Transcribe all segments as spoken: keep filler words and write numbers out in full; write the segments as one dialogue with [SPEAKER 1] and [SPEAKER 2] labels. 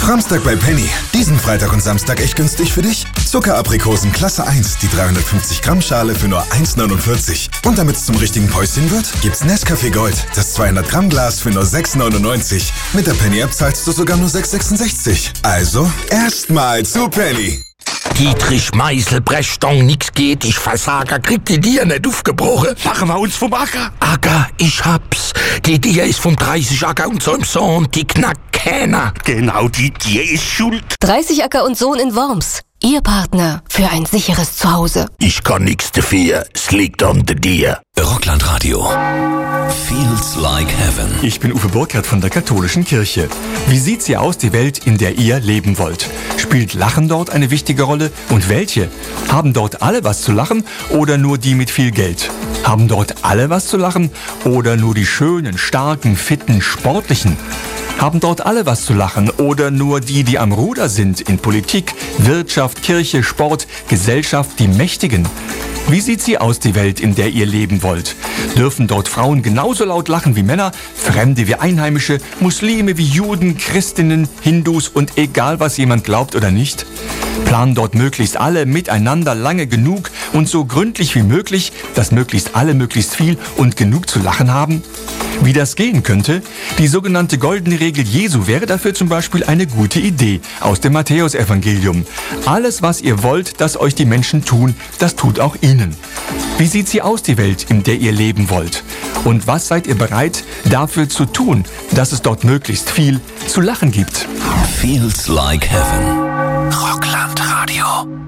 [SPEAKER 1] Samstag bei Penny. Diesen Freitag und Samstag echt günstig für dich. Zuckeraprikosen Klasse eins, die dreihundertfünfzig Gramm Schale für nur eins neunundvierzig. Und damit es zum richtigen Päuschen wird, gibt's Nescafé Gold, das zweihundert Gramm Glas für nur sechs neunundneunzig. Mit der Penny-App zahlst du sogar nur sechs sechsundsechzig. Also, erstmal zu Penny.
[SPEAKER 2] Dietrich Meißel, Brechstong, nix geht, ich Versager, krieg die Dier nicht aufgebrochen.
[SPEAKER 3] Machen wir uns vom Acker.
[SPEAKER 2] Acker, ich hab's. Die Dier ist vom dreißig Acker und seinem Sohn, die knackt keiner.
[SPEAKER 3] Genau, die Dier ist schuld.
[SPEAKER 4] dreißig Acker und Sohn in Worms. Ihr Partner für ein sicheres Zuhause.
[SPEAKER 2] Ich kann nix dafür, es liegt an der Dier.
[SPEAKER 5] Rockland Radio. Feels like heaven.
[SPEAKER 6] Ich bin Uwe Burkhardt von der Katholischen Kirche. Wie sieht sie aus, die Welt, in der ihr leben wollt? Spielt Lachen dort eine wichtige Rolle? Und welche? Haben dort alle was zu lachen oder nur die mit viel Geld? Haben dort alle was zu lachen oder nur die schönen, starken, fitten, sportlichen? Haben dort alle was zu lachen oder nur die, die am Ruder sind in Politik, Wirtschaft, Kirche, Sport, Gesellschaft, die Mächtigen? Wie sieht sie aus, die Welt, in der ihr leben wollt? Dürfen dort Frauen genauso laut lachen wie Männer, Fremde wie Einheimische, Muslime wie Juden, Christinnen, Hindus und egal, was jemand glaubt oder nicht? Planen dort möglichst alle miteinander lange genug und so gründlich wie möglich, dass möglichst alle möglichst viel und genug zu lachen haben? Wie das gehen könnte? Die sogenannte goldene Regel Jesu wäre dafür zum Beispiel eine gute Idee aus dem Matthäusevangelium. Alles, was ihr wollt, dass euch die Menschen tun, das tut auch ihnen. Wie sieht sie aus, die Welt, in der ihr leben wollt? Und was seid ihr bereit, dafür zu tun, dass es dort möglichst viel zu lachen gibt?
[SPEAKER 5] Feels like heaven. Rockland Radio.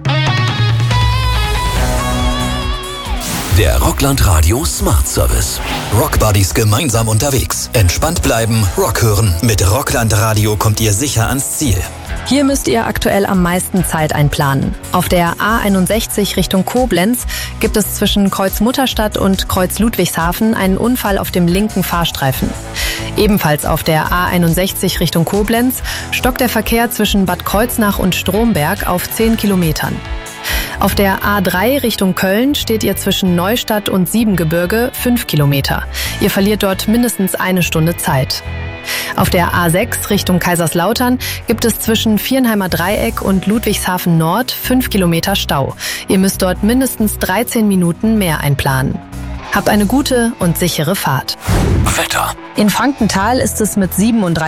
[SPEAKER 5] Der Rockland Radio Smart Service. Rockbuddies gemeinsam unterwegs. Entspannt bleiben, Rock hören. Mit Rockland Radio kommt ihr sicher ans Ziel.
[SPEAKER 7] Hier müsst ihr aktuell am meisten Zeit einplanen. Auf der A einundsechzig Richtung Koblenz gibt es zwischen Kreuz Mutterstadt und Kreuz Ludwigshafen einen Unfall auf dem linken Fahrstreifen. Ebenfalls auf der A einundsechzig Richtung Koblenz stockt der Verkehr zwischen Bad Kreuznach und Stromberg auf zehn Kilometern. Auf der A drei Richtung Köln steht ihr zwischen Neustadt und Siebengebirge fünf Kilometer. Ihr verliert dort mindestens eine Stunde Zeit. Auf der A sechs Richtung Kaiserslautern gibt es zwischen Viernheimer Dreieck und Ludwigshafen Nord fünf Kilometer Stau. Ihr müsst dort mindestens dreizehn Minuten mehr einplanen. Habt eine gute und sichere Fahrt.
[SPEAKER 5] Wetter.
[SPEAKER 7] In Frankenthal ist es mit siebenunddreißig